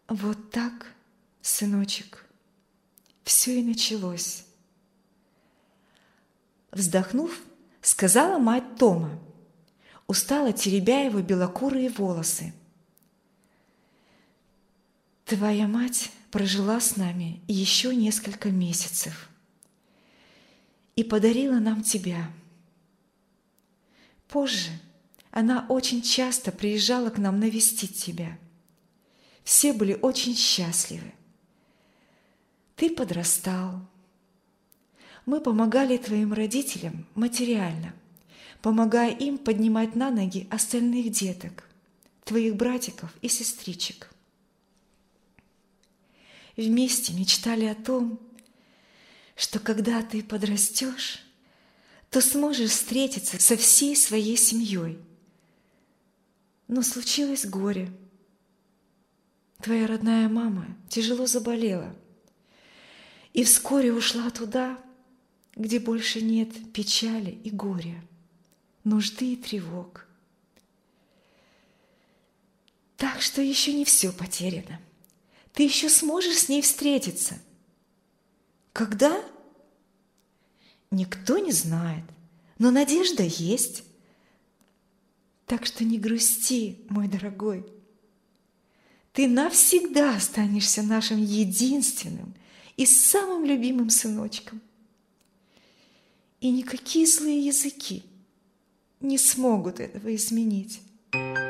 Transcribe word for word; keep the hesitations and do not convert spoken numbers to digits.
Вот так, сыночек, все и началось. Вздохнув, сказала мать Тома, устало теребя его белокурые волосы. Твоя мать прожила с нами еще несколько месяцев и подарила нам тебя. Позже она очень часто приезжала к нам навестить тебя. Все были очень счастливы. Ты подрастал. Мы помогали твоим родителям материально, помогая им поднимать на ноги остальных деток, твоих братиков и сестричек. Вместе мечтали о том, что когда ты подрастешь, то сможешь встретиться со всей своей семьей. Но случилось горе. Твоя родная мама тяжело заболела и вскоре ушла туда, где больше нет печали и горя, нужды и тревог. Так что еще не все потеряно. Ты еще сможешь с ней встретиться. Когда? Никто не знает, но надежда есть. Так что не грусти, мой дорогой. Ты навсегда останешься нашим единственным и самым любимым сыночком. И никакие злые языки не смогут этого изменить.